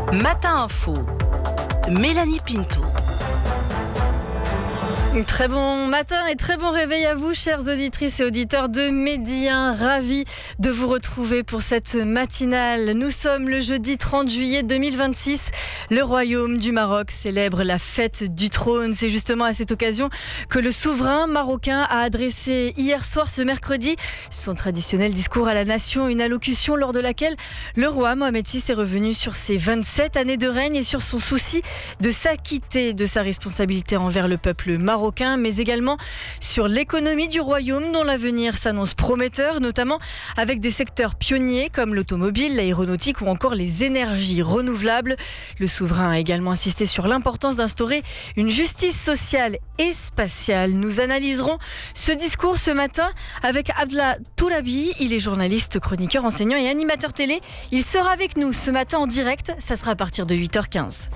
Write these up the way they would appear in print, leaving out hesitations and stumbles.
Matin Info, Mélanie Pinto. Très bon matin et très bon réveil à vous, chères auditrices et auditeurs de Midi 1. Ravis de vous retrouver pour cette matinale. Nous sommes le jeudi 30 juillet 2026. Le royaume du Maroc célèbre la fête du trône. C'est justement à cette occasion que le souverain marocain a adressé hier soir, ce mercredi, son traditionnel discours à la nation. Une allocution lors de laquelle le roi Mohamed VI est revenu sur ses 27 années de règne et sur son souci de s'acquitter de sa responsabilité envers le peuple marocain, mais également sur l'économie du royaume dont l'avenir s'annonce prometteur, notamment avec des secteurs pionniers comme l'automobile, l'aéronautique ou encore les énergies renouvelables. Le souverain a également insisté sur l'importance d'instaurer une justice sociale et spatiale. Nous analyserons ce discours ce matin avec Abdallah Tourabi. Il est journaliste, chroniqueur, enseignant et animateur télé. Il sera avec nous ce matin en direct. Ça sera à partir de 8h15.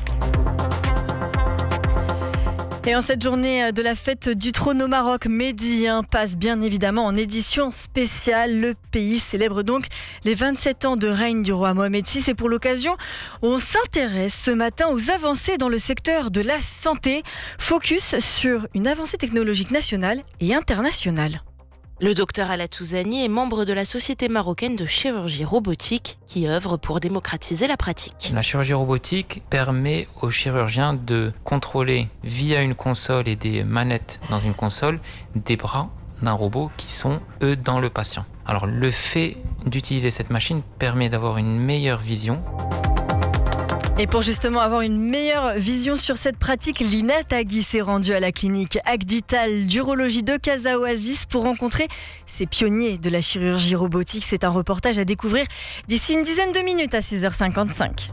Et en cette journée de la fête du trône au Maroc, Midi 1 passe bien évidemment en édition spéciale. Le pays célèbre donc les 27 ans de règne du roi Mohamed VI. Et pour l'occasion, on s'intéresse ce matin aux avancées dans le secteur de la santé. Focus sur une avancée technologique nationale et internationale. Le docteur Ala Touzani est membre de la Société marocaine de chirurgie robotique qui œuvre pour démocratiser la pratique. La chirurgie robotique permet aux chirurgiens de contrôler via une console et des manettes dans une console des bras d'un robot qui sont, eux, dans le patient. Alors le fait d'utiliser cette machine permet d'avoir une meilleure vision. Et pour justement avoir une meilleure vision sur cette pratique, Lina Tagui s'est rendue à la clinique Agdital d'urologie de Casa Oasis pour rencontrer ces pionniers de la chirurgie robotique. C'est un reportage à découvrir d'ici une dizaine de minutes à 6h55.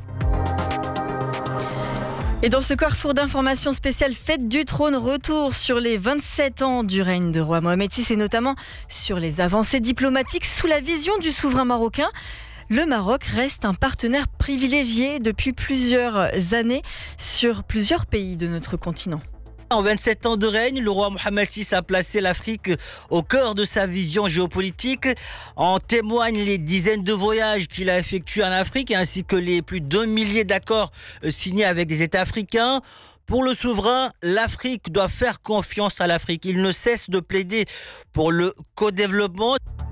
Et dans ce carrefour d'informations spéciales Fête du trône, retour sur les 27 ans du règne de roi Mohamed VI et notamment sur les avancées diplomatiques sous la vision du souverain marocain. Le Maroc reste un partenaire privilégié depuis plusieurs années sur plusieurs pays de notre continent. En 27 ans de règne, le roi Mohamed VI a placé l'Afrique au cœur de sa vision géopolitique. En témoignent les dizaines de voyages qu'il a effectués en Afrique ainsi que les plus d'1 millier d'accords signés avec des États africains. Pour le souverain, l'Afrique doit faire confiance à l'Afrique. Il ne cesse de plaider pour le co-développement.